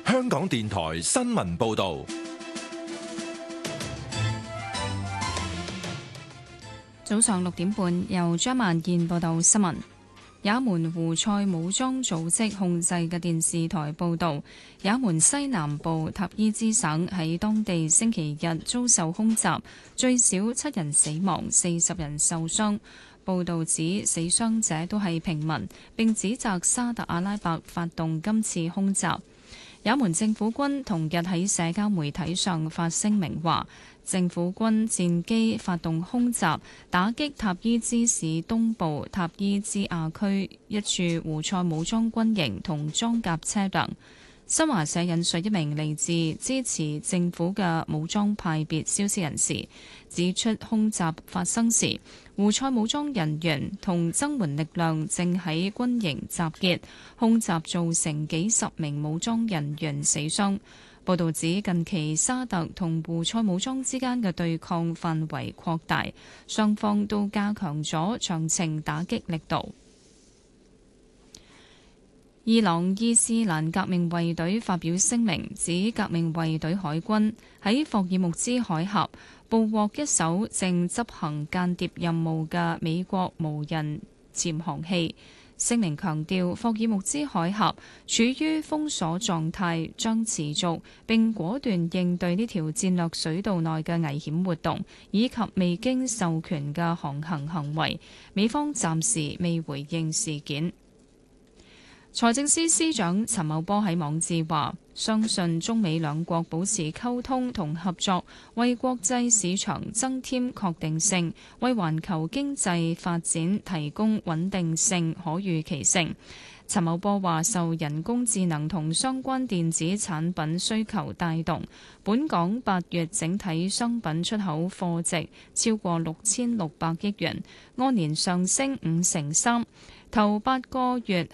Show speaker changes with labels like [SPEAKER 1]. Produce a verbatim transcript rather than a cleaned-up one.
[SPEAKER 1] 香港電台新聞報道。
[SPEAKER 2] 早上六點半，由張萬燕報道新聞。也門胡塞武裝組織控制嘅電視台報導，也門西南部塔伊茲省喺當地星期日遭受空襲，最少七人死亡，四十人受傷。報導指死傷者都係平民，並指責沙特阿拉伯發動今次空襲。也門政府軍同日喺社交媒體上發聲明話，政府軍戰機發動空襲，打擊塔伊茲市東部塔伊茲亞區一處胡塞武裝軍營同裝甲車輛。新華社引述一名嚟自支持政府嘅武裝派別消息人士指出，空襲發生時，胡塞武裝人員同增援力量正喺軍營集結，空襲造成幾十名武裝人員死傷。報導指，近期沙特同胡塞武裝之間嘅對抗範圍擴大，雙方都加強咗長程打擊力度。伊朗伊斯蘭革命衛隊發表聲明，指革命衛隊海軍喺霍爾木茲海峽捕獲一艘正執行間諜任務嘅美國無人潛航器。聲明強調，霍爾木茲海峽處於封鎖狀態，將持續並果斷應對呢條戰略水道內嘅危險活動，以及未經授權嘅航行行為。美方暫時未回應事件。財政司司長陳茂波喺網誌話，相信中美兩國保持溝通同合作，為國際市場增添確定性，為環球經濟發展提供穩定性、可預期性。陳茂波話，受人工智能同相關電子產品需求帶動，本港八月整體商品出口貨值超過六千六百億元，按年上升五成三。頭八個月